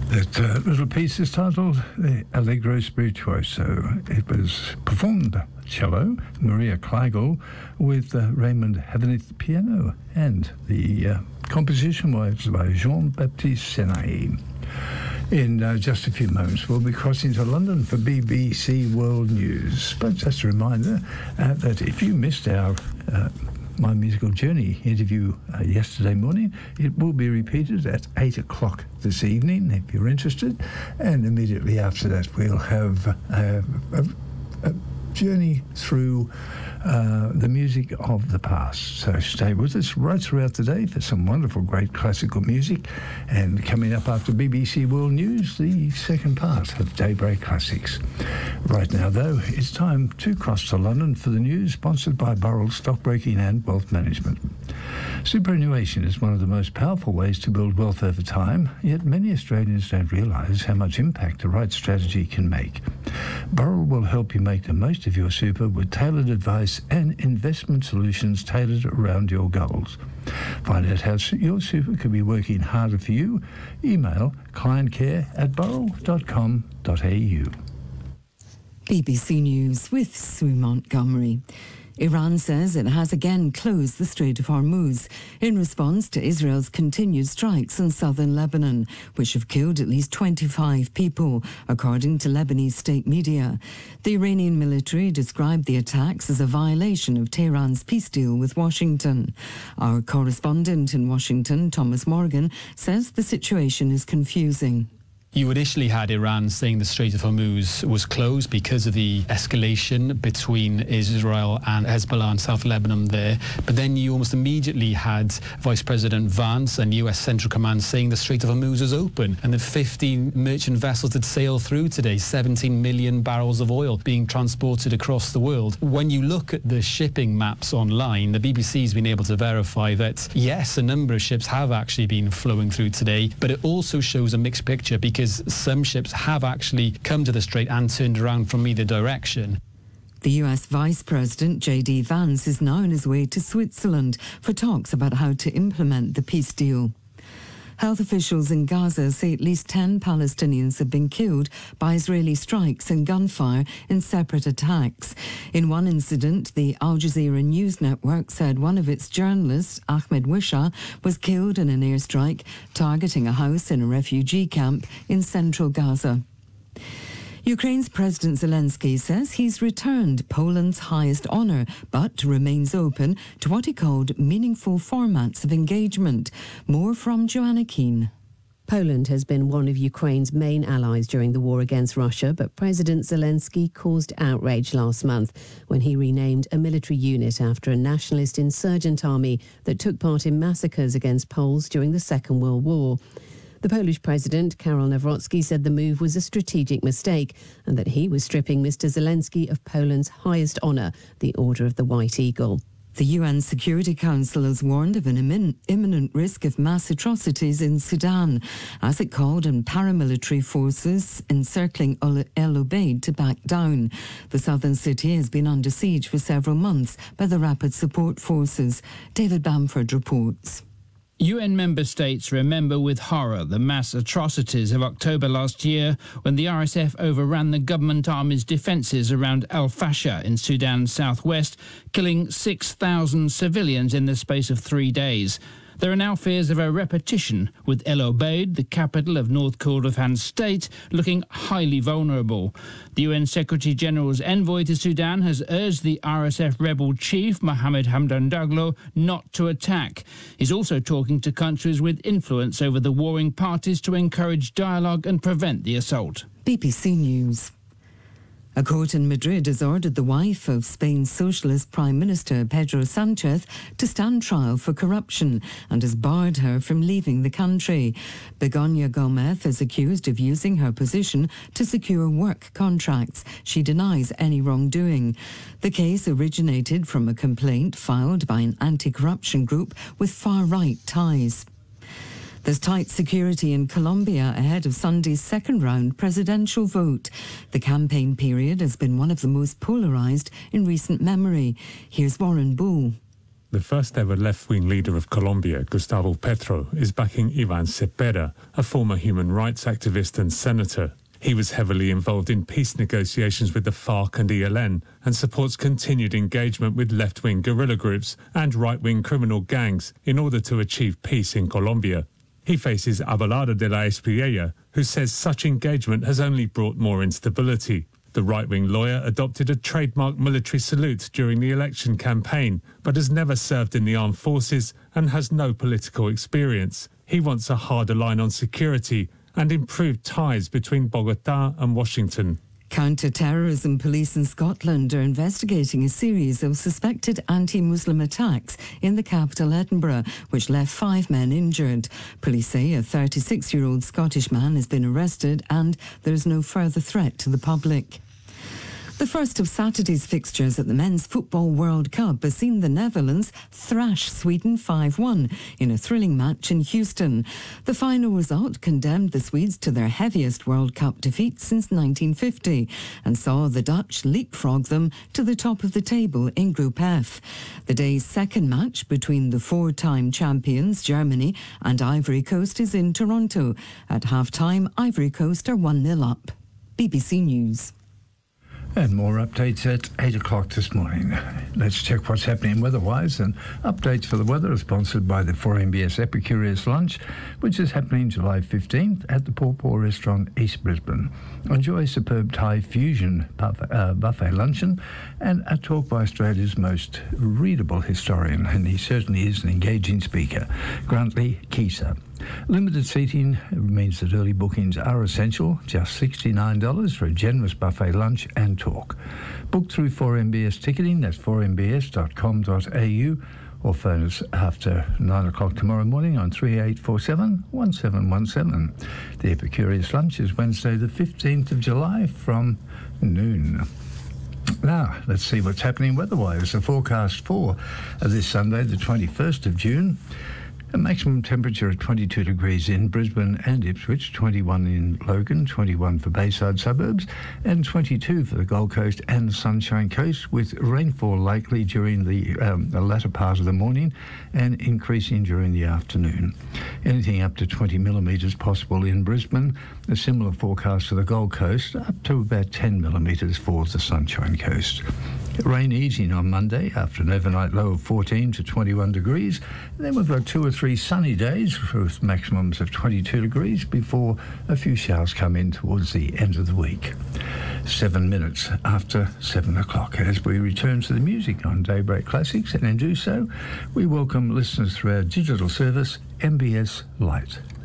That little piece is titled the Allegro Spirituoso. It was performed cello, Maria Kleigel, with Raymond Havenith piano, and the composition was by Jean-Baptiste Senaï. In just a few moments, we'll be crossing to London for BBC World News. But just a reminder that if you missed our My Musical Journey interview yesterday morning, it will be repeated at 8 o'clock this evening, if you're interested. And immediately after that, we'll have a journey through the music of the past. So stay with us right throughout the day for some wonderful, great classical music. And coming up after BBC World News, the second part of Daybreak Classics. Right now, though, it's time to cross to London for the news, sponsored by Burrell Stockbroking and Wealth Management. Superannuation is one of the most powerful ways to build wealth over time, yet many Australians don't realise how much impact the right strategy can make. Burrell will help you make the most of your super with tailored advice and investment solutions tailored around your goals. Find out how your super could be working harder for you. Email clientcare@burrell.com.au. BBC News with Sue Montgomery. Iran says it has again closed the Strait of Hormuz in response to Israel's continued strikes in southern Lebanon, which have killed at least 25 people, according to Lebanese state media. The Iranian military described the attacks as a violation of Tehran's peace deal with Washington. Our correspondent in Washington, Thomas Morgan, says the situation is confusing. You initially had Iran saying the Strait of Hormuz was closed because of the escalation between Israel and Hezbollah in South Lebanon there. But then you almost immediately had Vice President Vance and US Central Command saying the Strait of Hormuz was open and that 15 merchant vessels had sailed through today, 17 million barrels of oil being transported across the world. When you look at the shipping maps online, the BBC's been able to verify that, yes, a number of ships have actually been flowing through today, but it also shows a mixed picture because some ships have actually come to the strait and turned around from either direction. The US Vice President J.D. Vance is now on his way to Switzerland for talks about how to implement the peace deal. Health officials in Gaza say at least 10 Palestinians have been killed by Israeli strikes and gunfire in separate attacks. In one incident, the Al Jazeera news network said one of its journalists, Ahmed Wisha, was killed in an airstrike targeting a house in a refugee camp in central Gaza. Ukraine's President Zelensky says he's returned Poland's highest honour, but remains open to what he called meaningful formats of engagement. More from Joanna Keane. Poland has been one of Ukraine's main allies during the war against Russia, but President Zelensky caused outrage last month when he renamed a military unit after a nationalist insurgent army that took part in massacres against Poles during the Second World War. The Polish President, Karol Nawrocki, said the move was a strategic mistake and that he was stripping Mr. Zelensky of Poland's highest honour, the Order of the White Eagle. The UN Security Council has warned of an imminent risk of mass atrocities in Sudan, as it called on paramilitary forces encircling El Obeid to back down. The southern city has been under siege for several months by the Rapid Support Forces. David Bamford reports. UN member states remember with horror the mass atrocities of October last year when the RSF overran the government army's defences around Al Fasher in Sudan's southwest, killing 6,000 civilians in the space of 3 days. There are now fears of a repetition, with El Obeid, the capital of North Kordofan state, looking highly vulnerable. The UN Secretary-General's envoy to Sudan has urged the RSF rebel chief, Mohammed Hamdan Daglo, not to attack. He's also talking to countries with influence over the warring parties to encourage dialogue and prevent the assault. BBC News. A court in Madrid has ordered the wife of Spain's socialist Prime Minister Pedro Sánchez to stand trial for corruption and has barred her from leaving the country. Begoña Gómez is accused of using her position to secure work contracts. She denies any wrongdoing. The case originated from a complaint filed by an anti-corruption group with far-right ties. There's tight security in Colombia ahead of Sunday's second-round presidential vote. The campaign period has been one of the most polarised in recent memory. Here's Warren Bull. The first ever left-wing leader of Colombia, Gustavo Petro, is backing Ivan Cepeda, a former human rights activist and senator. He was heavily involved in peace negotiations with the FARC and ELN and supports continued engagement with left-wing guerrilla groups and right-wing criminal gangs in order to achieve peace in Colombia. He faces Abelardo de la Espriella, who says such engagement has only brought more instability. The right-wing lawyer adopted a trademark military salute during the election campaign, but has never served in the armed forces and has no political experience. He wants a harder line on security and improved ties between Bogotá and Washington. Counter-terrorism police in Scotland are investigating a series of suspected anti-Muslim attacks in the capital Edinburgh, which left 5 men injured. Police say a 36-year-old Scottish man has been arrested and there is no further threat to the public. The first of Saturday's fixtures at the Men's Football World Cup has seen the Netherlands thrash Sweden 5-1 in a thrilling match in Houston. The final result condemned the Swedes to their heaviest World Cup defeat since 1950 and saw the Dutch leapfrog them to the top of the table in Group F. The day's second match between the 4-time champions Germany and Ivory Coast is in Toronto. At half-time, Ivory Coast are 1-0 up. BBC News. And more updates at 8 o'clock this morning. Let's check what's happening weather-wise. And updates for the weather are sponsored by the 4MBS Epicurious Lunch, which is happening July 15th at the Paw Paw Restaurant, East Brisbane. Enjoy a superb Thai fusion buffet luncheon and a talk by Australia's most readable historian, and he certainly is an engaging speaker, Grantley Kisa. Limited seating means that early bookings are essential, just $69 for a generous buffet lunch and talk. Book through 4MBS ticketing, that's 4mbs.com.au, or phone us after 9 o'clock tomorrow morning on 3847-1717. The Epicurious Lunch is Wednesday the 15th of July from noon. Now, let's see what's happening weather-wise. The forecast for this Sunday, the 21st of June, a maximum temperature of 22 degrees in Brisbane and Ipswich, 21 in Logan, 21 for Bayside suburbs, and 22 for the Gold Coast and the Sunshine Coast, with rainfall likely during the latter part of the morning and increasing during the afternoon. Anything up to 20 millimetres possible in Brisbane. A similar forecast for the Gold Coast, up to about 10 millimetres for the Sunshine Coast. Rain easing on Monday after an overnight low of 14 to 21 degrees. And then we've got 2 or 3 sunny days with maximums of 22 degrees before a few showers come in towards the end of the week. 7 minutes after 7 o'clock as we return to the music on Daybreak Classics, and in do so, we welcome listeners through our digital service, MBS Lite.